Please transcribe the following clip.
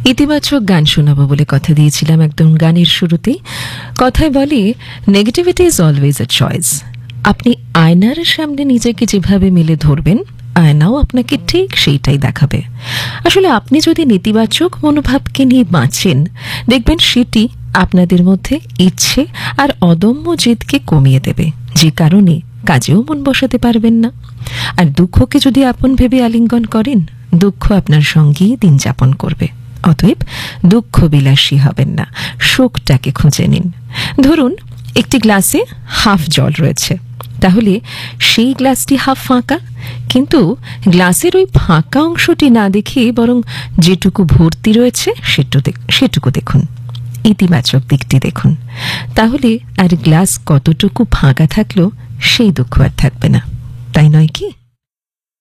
ইতিবাচক গান শোনাবো বলে কথা দিয়েছিলাম একদম গানের শুরুতেই। কথায় বলে negativity is always a choice. আপনি আয়নার সামনে নিজেকে যেভাবে মেলে ধরবেন, আয়নাও আপনাকে ঠিক সেইটাই দেখাবে। আসলে আপনি যদি নেতিবাচক মনোভাবকে নিয়ে বাঁচেন, দেখবেন সেটি আপনাদের মধ্যে ইচ্ছে আর অদম্য জেদকে কমিয়ে দেবে, যে কারণে কাজেও মন বসাতে পারবেন না। আর দুঃখকে যদি আপন ভেবে আলিঙ্গন করেন, দুঃখ আপনার সঙ্গেই দিন যাপন করবে। অতএব দুঃখ বিলাসী হবেন না, শোকটাকে খুঁজে নিন। ধরুন একটি গ্লাসে হাফ জল রয়েছে, তাহলে সেই গ্লাসটি হাফ ফাঁকা, কিন্তু গ্লাসের ওই ফাঁকা অংশটি না দেখে বরং যেটুকু ভর্তি রয়েছে সেটুকু দেখুন, ইতিবাচক দিকটি দেখুন। তাহলে আর গ্লাস কতটুকু ফাঁকা থাকলো সেই দুঃখ আর থাকবে না, তাই নয় কি?